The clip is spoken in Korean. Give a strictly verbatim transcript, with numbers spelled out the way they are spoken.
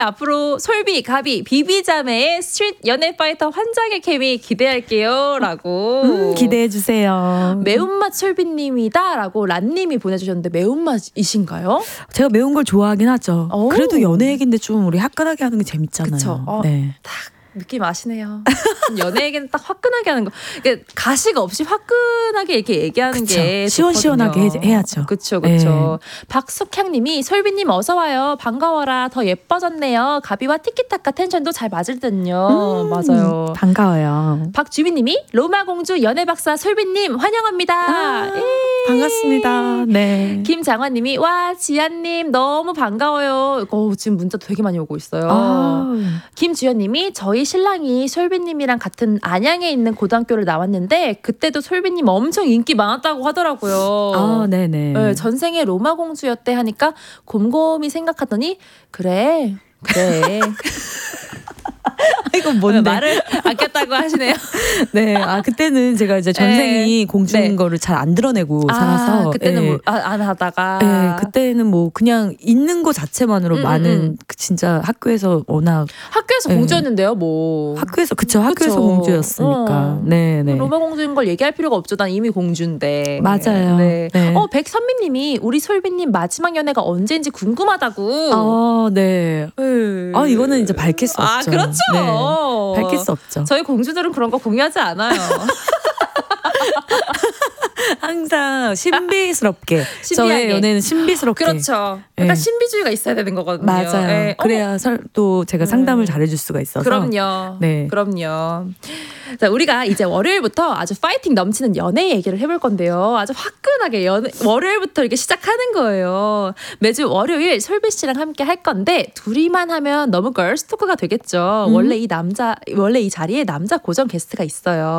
앞으로 솔비, 가비, 비비자매의 스트릿 연애 파이터 환장의 케미 기대할게요. 라고. 음, 기대해주세요. 매운맛 솔비님이다. 라고 란님이 보내주셨는데 매운맛이신가요? 제가 매운 걸 좋아하긴 하죠. 오. 그래도 연애 얘기인데 좀 우리 화끈하게 하는 게 재밌잖아요. 그쵸. 어, 네. 딱 느낌 아시네요. 연애 얘기는 딱 화끈하게 하는 거. 그러니까 가식 없이 화끈하게 이렇게 얘기하는 그쵸. 게 시원시원하게 해, 해야죠. 그렇죠, 그렇죠. 네. 박숙향님이 솔비님 어서 와요. 반가워라. 더 예뻐졌네요. 가비와 티키타카 텐션도 잘 맞을 듯요. 음, 맞아요. 반가워요. 박주빈님이 로마 공주 연애 박사 솔비님 환영합니다. 아, 반갑습니다. 네. 김장환님이 와 지안님 너무 반가워요. 오, 지금 문자 되게 많이 오고 있어요. 아. 김주연님이 저희 신랑이 솔비님이랑 같은 안양에 있는 고등학교를 나왔는데 그때도 솔비님 엄청 인기 많았다고 하더라고요. 아, 네네. 네, 전생에 로마 공주였대 하니까 곰곰이 생각하더니 그래 그래. 이건 뭔데? 말을 아꼈다고 하시네요. 네, 아 그때는 제가 이제 전생이 네. 공주인 네. 거를 잘 안 드러내고 아, 살아서 그때는 네. 뭐, 아, 안 하다가 네, 그때는 뭐 그냥 있는 거 자체만으로 음, 많은 음. 그 진짜 학교에서 워낙 학교에서 네. 공주였는데요, 뭐. 학교에서 그쵸 학교에서 그쵸. 공주였으니까. 어. 네, 네. 로마 공주인 걸 얘기할 필요가 없죠. 난 이미 공주인데. 맞아요. 네. 네. 어, 백선미님이 우리 솔비님 마지막 연애가 언제인지 궁금하다고. 아, 네. 네. 아 이거는 이제 밝힐 수 아, 없죠. 그렇죠. 네. 밝힐 수 없죠. 저희 공주들은 그런 거 공유하지 않아요. 항상 신비스럽게. 신비하게. 저의 연애는 신비스럽게. 그렇죠. 약간 네. 신비주의가 있어야 되는 거거든요. 맞아요. 네. 그래야 설, 또 제가 상담을 잘해줄 수가 있어서. 그럼요. 네. 그럼요. 자, 우리가 이제 월요일부터 아주 파이팅 넘치는 연애 얘기를 해볼 건데요. 아주 화끈하게 연애, 월요일부터 이렇게 시작하는 거예요. 매주 월요일 솔비 씨랑 함께 할 건데 둘이만 하면 너무 걸스 토크가 되겠죠. 음. 원래 이 남자, 원래 이 자리에 남자 고정 게스트가 있어요.